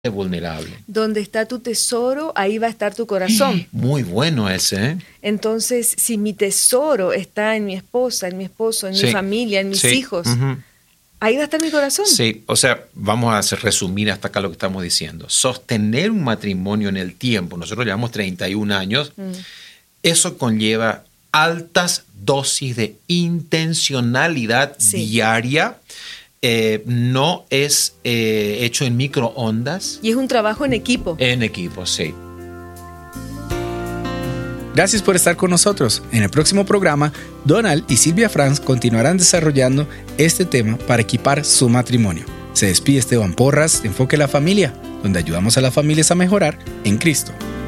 vulnerable. Donde está tu tesoro, ahí va a estar tu corazón. Muy bueno ese, ¿eh? Entonces, si mi tesoro está en mi esposa, en mi esposo, en mi familia, en mis hijos, ahí va a estar mi corazón. Sí, o sea, vamos a resumir hasta acá lo que estamos diciendo. Sostener un matrimonio en el tiempo, nosotros llevamos 31 años, eso conlleva altas dosis de intencionalidad diaria. No es hecho en microondas. Y es un trabajo en equipo. En equipo, sí. Gracias por estar con nosotros. En el próximo programa, Donald y Silvia Franz continuarán desarrollando este tema para equipar su matrimonio. Se despide Esteban Porras de Enfoque la Familia, donde ayudamos a las familias a mejorar en Cristo.